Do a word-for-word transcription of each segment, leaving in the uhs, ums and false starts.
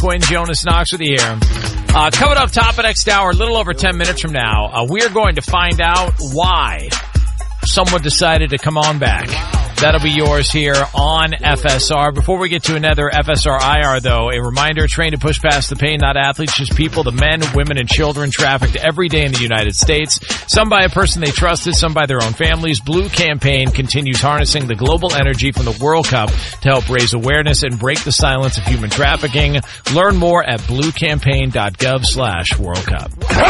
Quinn, Jonas Knox with you here. Uh, coming up top of next hour, a little over ten minutes from now, uh, we are going to find out why someone decided to come on back. That'll be yours here on F S R. Before we get to another F S R I R, though, a reminder, train to push past the pain, not athletes, just people, the men, women, and children trafficked every day in the United States. Some by a person they trusted, some by their own families. Blue Campaign continues harnessing the global energy from the World Cup to help raise awareness and break the silence of human trafficking. Learn more at bluecampaign.gov slash World Cup.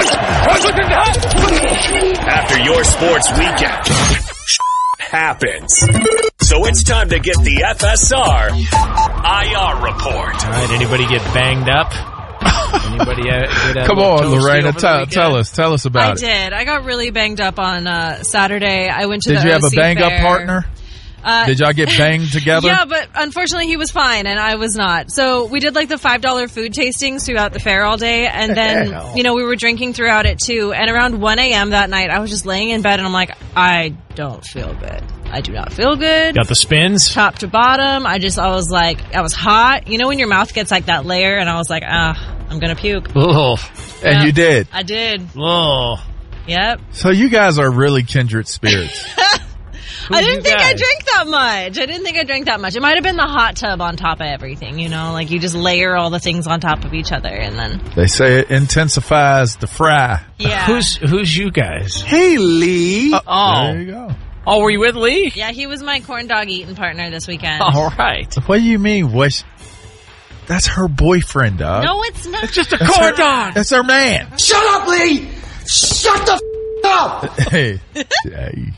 After your sports weekend, happens. So it's time to get the F S R I R report. All right, anybody get banged up? Anybody uh, get a Come on, Lorena, t- tell, tell us, tell us about I it. did. I got really banged up on uh, Saturday. I went to Did the you have O C a bang fair. up partner? Uh, Did y'all get banged together? Yeah, but unfortunately he was fine and I was not. So we did like the five dollar food tastings throughout the fair all day. And then, Hell. you know, we were drinking throughout it too. And around one a.m. that night, I was just laying in bed and I'm like, I don't feel good. I do not feel good. Got the spins? Top to bottom. I just, I was like, I was hot. You know when your mouth gets like that layer and I was like, ah, I'm going to puke. Oh. And Yep. you did. I did. Oh. Yep. So you guys are really kindred spirits. I didn't you think I guys? drank that much. I didn't think I drank that much. It might have been the hot tub on top of everything, you know? Like, you just layer all the things on top of each other, and then... They say it intensifies the fry. Yeah. Who's who's you guys? Hey, Lee. Oh. There you go. Oh, were you with Lee? Yeah, he was my corn dog eating partner this weekend. All right. What do you mean? What? That's her boyfriend, dog. No, it's not. It's just a That's corn her- dog. That's her man. Shut up, Lee! Shut the f*** up! Hey. Hey.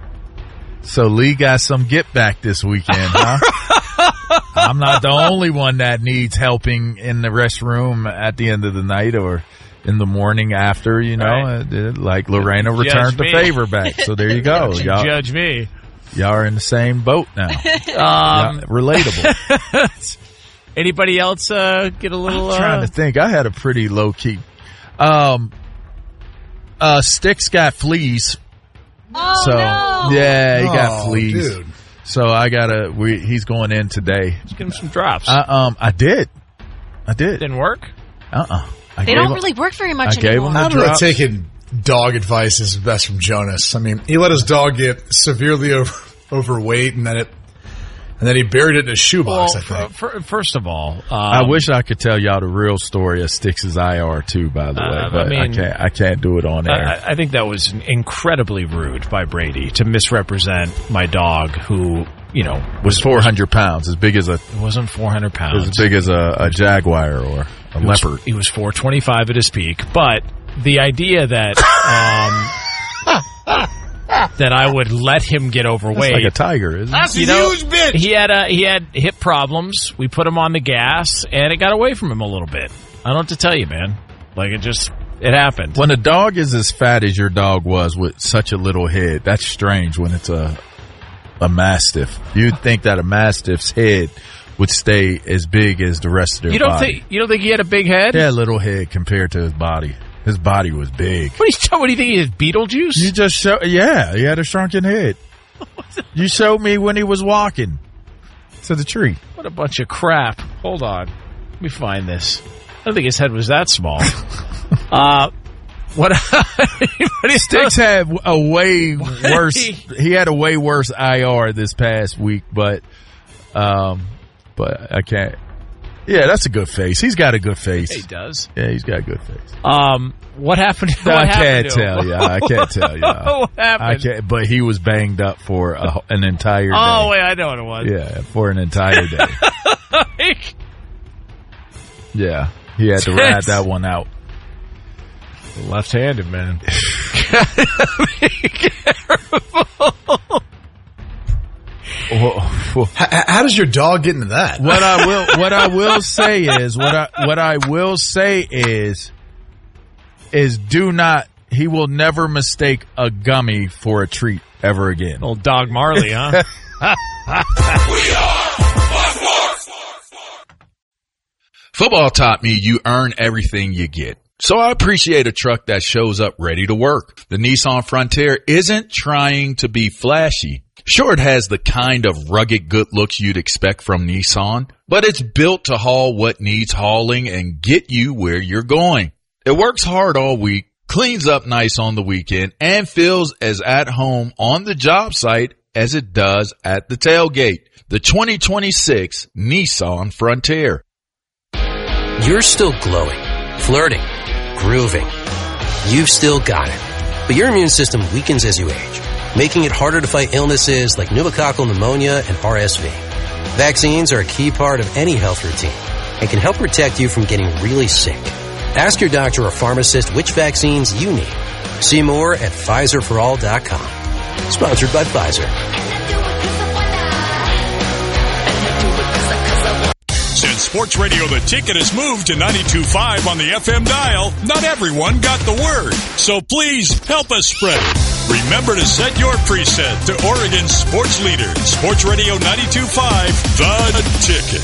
So Lee got some get back this weekend, huh? I'm not the only one that needs helping in the restroom at the end of the night or in the morning after, you know, Right. uh, like Lorena Judge returned the me. favor back. So there you go. Y'all, Judge me. y'all are in the same boat now. Um, Yeah, relatable. Anybody else uh, get a little... I'm trying uh, to think. I had a pretty low key. Um, uh, Sticks got fleas. Oh, So no. yeah, he got Oh, fleas. dude. So I gotta. We, he's going in today. Just give him some drops. I, um, I did. I did. Didn't work? Uh uh They don't really work very much I gave anymore. him I the don't know, drops. taking dog advice is best from Jonas. I mean, he let his dog get severely over, overweight, and then it, and then he buried it in a shoebox. Well, I think. f- f- first of all... Um, I wish I could tell y'all the real story of Styx's I R too. By the Uh, way, I but I, mean- can't. I can't do it on air. I, I think that was incredibly rude by Brady to misrepresent my dog who, you know, was... was four hundred pounds, as big as a It wasn't four hundred pounds. as big as a, a jaguar or a He was- leopard. He was four twenty-five at his peak, but the idea that um, that I would let him get That's overweight, like a tiger, isn't it? you know, he had a he had hip problems. We put him on the gas, and it got away from him a little bit. I don't have to tell you, man. Like it just it happened. When a dog is as fat as your dog was with such a little head, that's strange when it's a a mastiff. You'd think that a mastiff's head would stay as big as the rest of their You don't body. think you don't think he had a big head? He had a little head compared to his body. His body was big. What do you what do you think he is? Beetlejuice? You just show, yeah, he had a shrunken head. You showed me when he was walking to the tree. What a bunch of crap. Hold on. Let me find this. I don't think his head was that small. uh, what? Anybody Sticks had a way worse. He had a way worse I R this past week, but, um, but I can't. Yeah, that's a good face. He's got a good face. He does. Yeah, he's got a good face. Um, what happened? What I happened can't to him? tell you. I can't tell you. What happened? I can't. But he was banged up for a, an entire day. Oh wait, I know what it was. Yeah, for an entire day. Yeah, he had to ride that one out. Left-handed man. Be careful. Whoa. How, how does your dog get into that? What I will, what I will say is, what I, what I will say is, is do not. He will never mistake a gummy for a treat ever again. Old Dog Marley, huh? Football taught me you earn everything you get. So I appreciate a truck that shows up ready to work. The Nissan Frontier isn't trying to be flashy. Sure, it has the kind of rugged good looks you'd expect from Nissan, but it's built to haul what needs hauling and get you where you're going. It works hard all week, cleans up nice on the weekend, and feels as at home on the job site as it does at the tailgate. The twenty twenty-six Nissan Frontier. You're still glowing, flirting, grooving. You've still got it. But your immune system weakens as you age, making it harder to fight illnesses like pneumococcal pneumonia and R S V. Vaccines are a key part of any health routine and can help protect you from getting really sick. Ask your doctor or pharmacist which vaccines you need. See more at Pfizer for all dot com. Sponsored by Pfizer. Since Sports Radio The Ticket has moved to ninety-two point five on the F M dial, not everyone got the word. So please help us spread it. Remember to set your preset to Oregon's sports leader, Sports Radio ninety-two point five, The Ticket.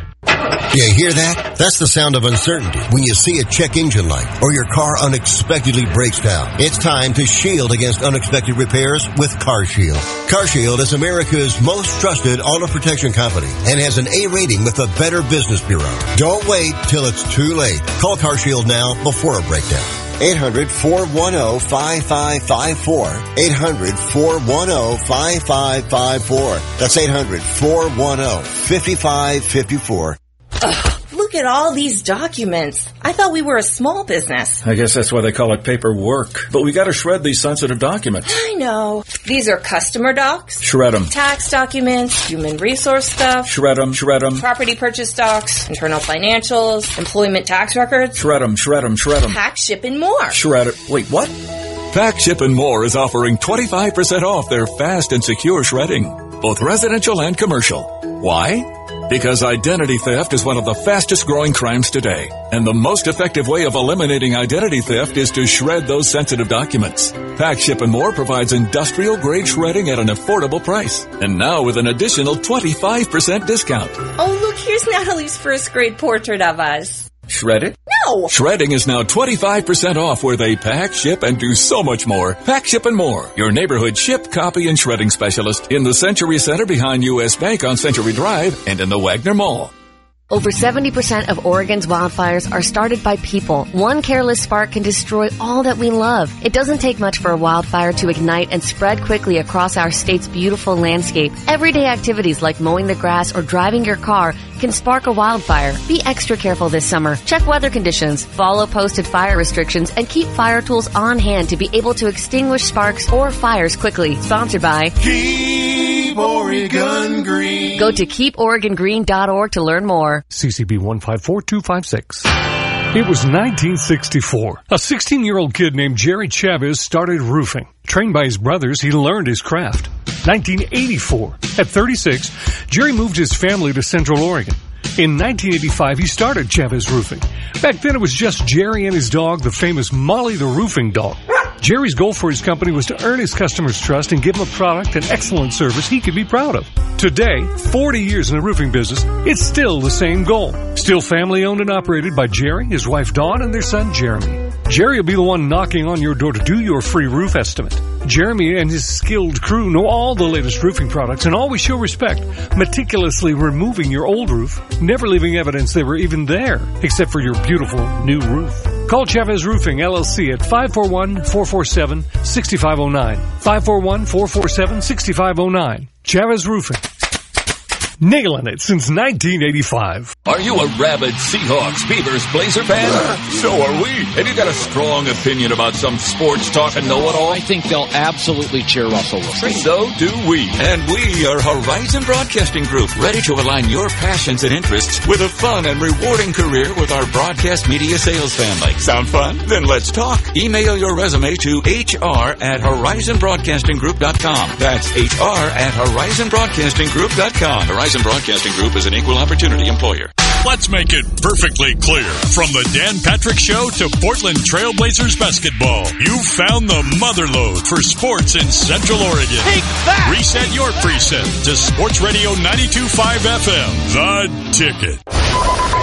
You hear that? That's the sound of uncertainty when you see a check engine light or your car unexpectedly breaks down. It's time to shield against unexpected repairs with CarShield. CarShield is America's most trusted auto protection company and has an A rating with the Better Business Bureau. Don't wait till it's too late. Call CarShield now before a breakdown. eight hundred, four one zero, five five five four. eight hundred, four one zero, five five five four. That's eight hundred, four one zero, five five five four. Ugh, look at all these documents. I thought we were a small business. I guess that's why they call it paperwork. But we gotta shred these sensitive documents. I know. These are customer docs. Shred them. Tax documents, human resource stuff. Shred them, shred them. Property purchase docs, internal financials, employment tax records. Shred them, shred them, shred them. Pack, ship, and more. Shred it. Wait, what? Pack, Ship, and More is offering twenty-five percent off their fast and secure shredding, both residential and commercial. Why? Because identity theft is one of the fastest growing crimes today, and the most effective way of eliminating identity theft is to shred those sensitive documents. Pack, Ship, and More provides industrial grade shredding at an affordable price, and now with an additional twenty-five percent discount. Oh, look, here's Natalie's first grade portrait of us. Shred it? No! Shredding is now twenty-five percent off where they pack, ship, and do so much more. Pack, Ship, and More, your neighborhood ship, copy, and shredding specialist in the Century Center behind U S Bank on Century Drive and in the Wagner Mall. Over seventy percent of Oregon's wildfires are started by people. One careless spark can destroy all that we love. It doesn't take much for a wildfire to ignite and spread quickly across our state's beautiful landscape. Everyday activities like mowing the grass or driving your car can spark a wildfire. Be extra careful this summer. Check weather conditions, follow posted fire restrictions, and keep fire tools on hand to be able to extinguish sparks or fires quickly. Sponsored by Keep Oregon Green. Go to keep oregon green dot org to learn more. C C B one five four two five six. It was nineteen sixty-four. A sixteen-year-old kid named Jerry Chavez started roofing. Trained by his brothers, he learned his craft. nineteen eighty-four. At thirty-six, Jerry moved his family to Central Oregon. In nineteen eighty-five, he started Chavez Roofing. Back then, it was just Jerry and his dog, the famous Molly the Roofing Dog. Jerry's goal for his company was to earn his customers' trust and give them a product and excellent service he could be proud of. Today, forty years in the roofing business, it's still the same goal. Still family owned and operated by Jerry, his wife Dawn, and their son Jeremy. Jerry will be the one knocking on your door to do your free roof estimate. Jeremy and his skilled crew know all the latest roofing products and always show respect, meticulously removing your old roof, never leaving evidence they were even there, except for your beautiful new roof. Call Chavez Roofing, L L C at five four one, four four seven, six five zero nine. five four one, four four seven, six five zero nine. Chavez Roofing. Nailing it since nineteen eighty-five. Are you a rabid Seahawks, Beavers, Blazer fan? So are we. Have you got a strong opinion about some sports talk and know-it-all? I think they'll absolutely cheer Russell Wilson. So do we. And we are Horizon Broadcasting Group, ready to align your passions and interests with a fun and rewarding career with our broadcast media sales family. Sound fun? Then let's talk. Email your resume to H R at horizon broadcasting group dot com. That's H R at horizon broadcasting group dot com. Horizon Broadcasting Group is an equal opportunity employer. Let's make it perfectly clear. From the Dan Patrick Show to Portland Trailblazers basketball, you've found the motherlode for sports in Central Oregon. Take that! Reset your preset to Sports Radio ninety-two point five F M, The Ticket.